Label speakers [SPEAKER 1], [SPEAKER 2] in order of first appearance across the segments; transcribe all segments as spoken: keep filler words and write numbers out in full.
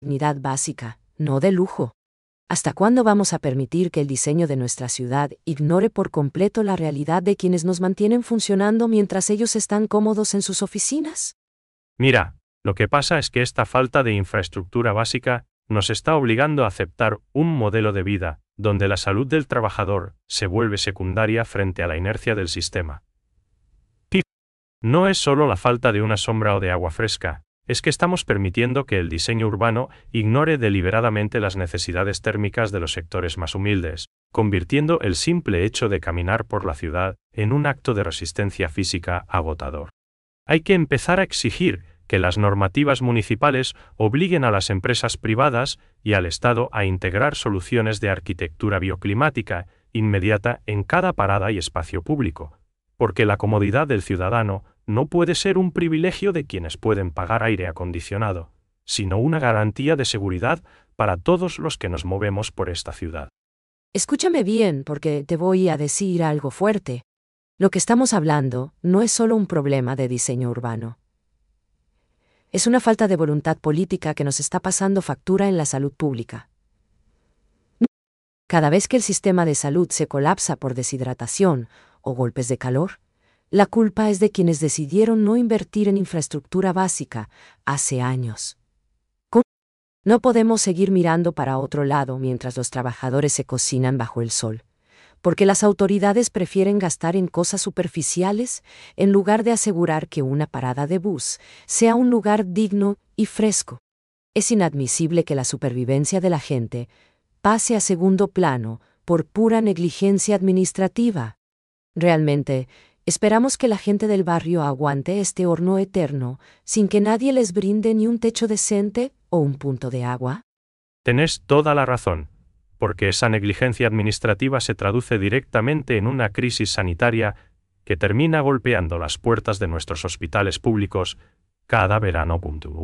[SPEAKER 1] Dignidad básica, no de lujo. ¿Hasta cuándo vamos a permitir que el diseño de nuestra ciudad ignore por completo la realidad de quienes nos mantienen funcionando mientras ellos están cómodos en sus oficinas?
[SPEAKER 2] Mira, lo que pasa es que esta falta de infraestructura básica nos está obligando a aceptar un modelo de vida donde la salud del trabajador se vuelve secundaria frente a la inercia del sistema. No es solo la falta de una sombra o de agua fresca, es que estamos permitiendo que el diseño urbano ignore deliberadamente las necesidades térmicas de los sectores más humildes, convirtiendo el simple hecho de caminar por la ciudad en un acto de resistencia física agotador. Hay que empezar a exigir que las normativas municipales obliguen a las empresas privadas y al Estado a integrar soluciones de arquitectura bioclimática inmediata en cada parada y espacio público, porque la comodidad del ciudadano no puede ser un privilegio de quienes pueden pagar aire acondicionado, sino una garantía de seguridad para todos los que nos movemos por esta ciudad.
[SPEAKER 1] Escúchame bien, porque te voy a decir algo fuerte. Lo que estamos hablando no es solo un problema de diseño urbano. Es una falta de voluntad política que nos está pasando factura en la salud pública. Cada vez que el sistema de salud se colapsa por deshidratación o golpes de calor, la culpa es de quienes decidieron no invertir en infraestructura básica hace años. No podemos seguir mirando para otro lado mientras los trabajadores se cocinan bajo el sol, porque las autoridades prefieren gastar en cosas superficiales en lugar de asegurar que una parada de bus sea un lugar digno y fresco. Es inadmisible que la supervivencia de la gente pase a segundo plano por pura negligencia administrativa. Realmente, esperamos que la gente del barrio aguante este horno eterno sin que nadie les brinde ni un techo decente o un punto de agua.
[SPEAKER 2] Tenés toda la razón, porque esa negligencia administrativa se traduce directamente en una crisis sanitaria que termina golpeando las puertas de nuestros hospitales públicos cada verano.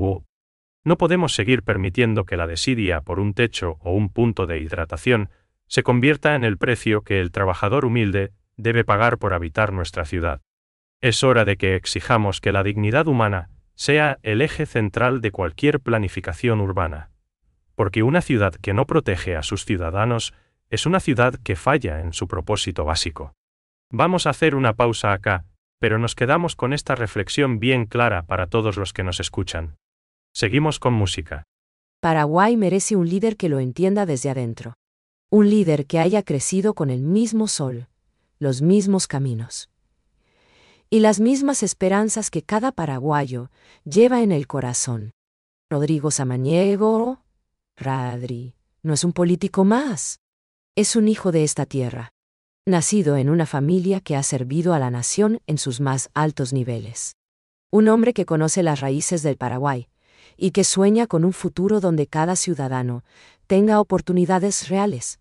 [SPEAKER 2] No podemos seguir permitiendo que la desidia por un techo o un punto de hidratación se convierta en el precio que el trabajador humilde debe pagar por habitar nuestra ciudad. Es hora de que exijamos que la dignidad humana sea el eje central de cualquier planificación urbana. Porque una ciudad que no protege a sus ciudadanos es una ciudad que falla en su propósito básico. Vamos a hacer una pausa acá, pero nos quedamos con esta reflexión bien clara para todos los que nos escuchan. Seguimos con música.
[SPEAKER 1] Paraguay merece un líder que lo entienda desde adentro. Un líder que haya crecido con el mismo sol, los mismos caminos y las mismas esperanzas que cada paraguayo lleva en el corazón. Rodrigo Samaniego, Radri, no es un político más. Es un hijo de esta tierra, nacido en una familia que ha servido a la nación en sus más altos niveles. Un hombre que conoce las raíces del Paraguay y que sueña con un futuro donde cada ciudadano tenga oportunidades reales.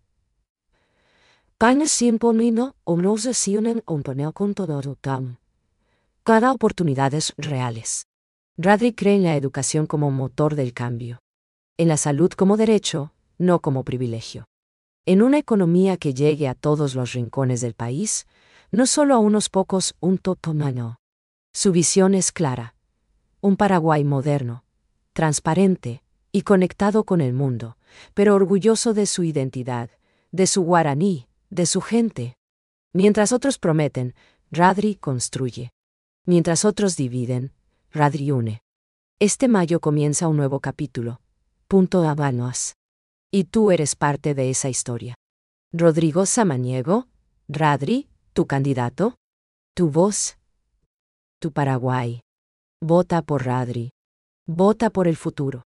[SPEAKER 1] Cada oportunidades reales. Radri cree en la educación como motor del cambio. En la salud como derecho, no como privilegio. En una economía que llegue a todos los rincones del país, no solo a unos pocos, un totomano. Su visión es clara. Un Paraguay moderno, transparente y conectado con el mundo, pero orgulloso de su identidad, de su guaraní, de su gente. Mientras otros prometen, Radri construye. Mientras otros dividen, Radri une. Este mayo comienza un nuevo capítulo. Punto Habanos. Y tú eres parte de esa historia. Rodrigo Samaniego, Radri, tu candidato, tu voz, tu Paraguay. Vota por Radri. Vota por el futuro.